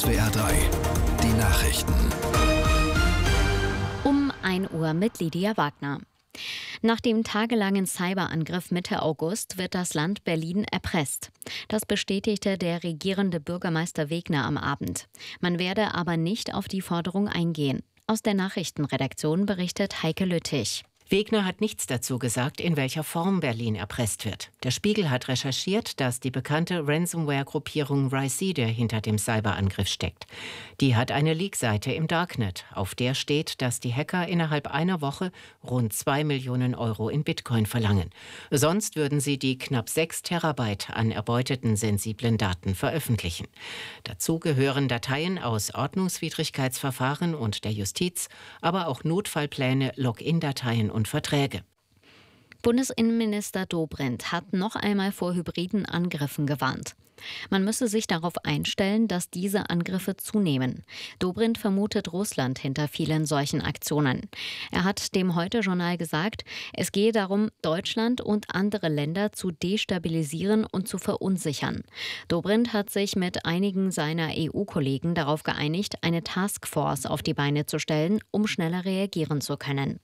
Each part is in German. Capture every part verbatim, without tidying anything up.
S W R drei, die Nachrichten. Um ein Uhr mit Lydia Wagner. Nach dem tagelangen Cyberangriff Mitte August wird das Land Berlin erpresst. Das bestätigte der regierende Bürgermeister Wegner am Abend. Man werde aber nicht auf die Forderung eingehen. Aus der Nachrichtenredaktion berichtet Heike Lüttich. Wegner hat nichts dazu gesagt, in welcher Form Berlin erpresst wird. Der Spiegel hat recherchiert, dass die bekannte Ransomware-Gruppierung Ricida hinter dem Cyberangriff steckt. Die hat eine Leak-Seite im Darknet, auf der steht, dass die Hacker innerhalb einer Woche rund zwei Millionen Euro in Bitcoin verlangen. Sonst würden sie die knapp sechs Terabyte an erbeuteten sensiblen Daten veröffentlichen. Dazu gehören Dateien aus Ordnungswidrigkeitsverfahren und der Justiz, aber auch Notfallpläne, Login-Dateien und Verträge. Bundesinnenminister Dobrindt hat noch einmal vor hybriden Angriffen gewarnt. Man müsse sich darauf einstellen, dass diese Angriffe zunehmen. Dobrindt vermutet Russland hinter vielen solchen Aktionen. Er hat dem Heute-Journal gesagt, es gehe darum, Deutschland und andere Länder zu destabilisieren und zu verunsichern. Dobrindt hat sich mit einigen seiner E U-Kollegen darauf geeinigt, eine Taskforce auf die Beine zu stellen, um schneller reagieren zu können.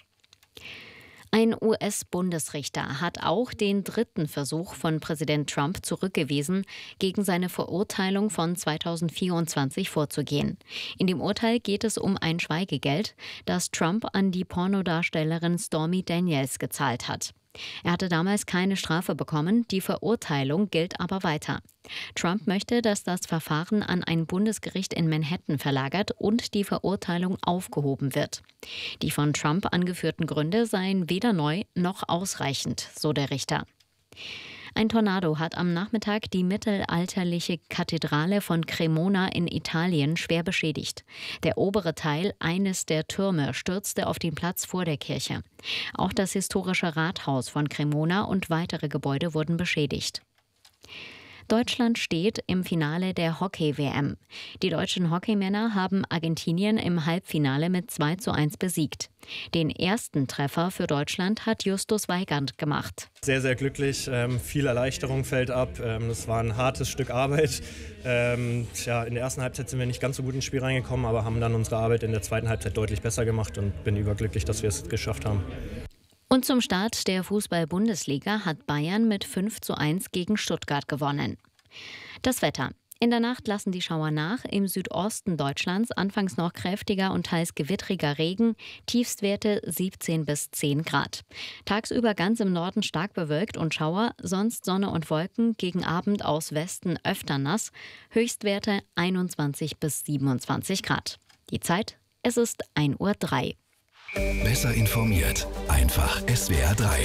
Ein U S-Bundesrichter hat auch den dritten Versuch von Präsident Trump zurückgewiesen, gegen seine Verurteilung von zweitausendvierundzwanzig vorzugehen. In dem Urteil geht es um ein Schweigegeld, das Trump an die Pornodarstellerin Stormy Daniels gezahlt hat. Er hatte damals keine Strafe bekommen, die Verurteilung gilt aber weiter. Trump möchte, dass das Verfahren an ein Bundesgericht in Manhattan verlagert und die Verurteilung aufgehoben wird. Die von Trump angeführten Gründe seien weder neu noch ausreichend, so der Richter. Ein Tornado hat am Nachmittag die mittelalterliche Kathedrale von Cremona in Italien schwer beschädigt. Der obere Teil eines der Türme stürzte auf den Platz vor der Kirche. Auch das historische Rathaus von Cremona und weitere Gebäude wurden beschädigt. Deutschland steht im Finale der Hockey-W M. Die deutschen Hockeymänner haben Argentinien im Halbfinale mit zwei zu eins besiegt. Den ersten Treffer für Deutschland hat Justus Weigand gemacht. Sehr, sehr glücklich. Ähm, viel Erleichterung fällt ab. Ähm, das war ein hartes Stück Arbeit. Ähm, tja, in der ersten Halbzeit sind wir nicht ganz so gut ins Spiel reingekommen, aber haben dann unsere Arbeit in der zweiten Halbzeit deutlich besser gemacht und bin überglücklich, dass wir es geschafft haben. Und zum Start der Fußball-Bundesliga hat Bayern mit fünf zu eins gegen Stuttgart gewonnen. Das Wetter. In der Nacht lassen die Schauer nach. Im Südosten Deutschlands anfangs noch kräftiger und teils gewittriger Regen. Tiefstwerte siebzehn bis zehn Grad. Tagsüber ganz im Norden stark bewölkt und Schauer, sonst Sonne und Wolken. Gegen Abend aus Westen öfter nass. Höchstwerte einundzwanzig bis siebenundzwanzig Grad. Die Zeit? Es ist ein Uhr drei. Besser informiert. Einfach S W R drei.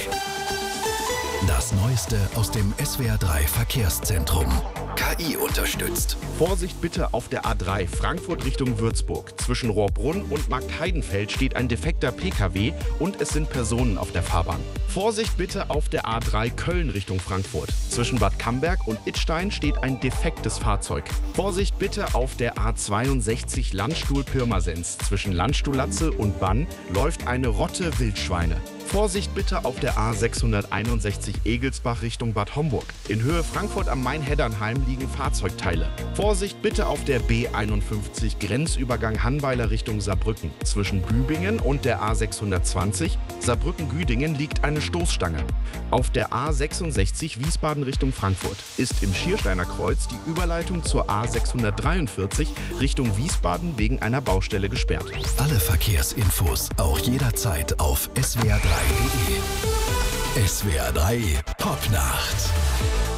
Das Neueste aus dem S W R drei Verkehrszentrum. K I unterstützt. Vorsicht bitte auf der A drei Frankfurt Richtung Würzburg. Zwischen Rohrbrunn und Marktheidenfeld steht ein defekter P K W und es sind Personen auf der Fahrbahn. Vorsicht bitte auf der A drei Köln Richtung Frankfurt. Zwischen Bad Camberg und Idstein steht ein defektes Fahrzeug. Vorsicht bitte auf der A zweiundsechzig Landstuhl-Pirmasens. Zwischen Landstuhlatze und Bann läuft eine Rotte Wildschweine. Vorsicht bitte auf der A sechshunderteinundsechzig Egelsbach Richtung Bad Homburg. In Höhe Frankfurt am Main-Heddernheim liegen Fahrzeugteile. Vorsicht bitte auf der B einundfünfzig Grenzübergang Hannweiler Richtung Saarbrücken. Zwischen Bübingen und der A sechshundertzwanzig Saarbrücken-Güdingen liegt eine Stoßstange. Auf der A sechsundsechzig Wiesbaden Richtung Frankfurt ist im Schiersteiner Kreuz die Überleitung zur A sechshundertdreiundvierzig Richtung Wiesbaden wegen einer Baustelle gesperrt. Alle Verkehrsinfos auch jederzeit auf S W R drei punkt de. S W R drei Popnacht.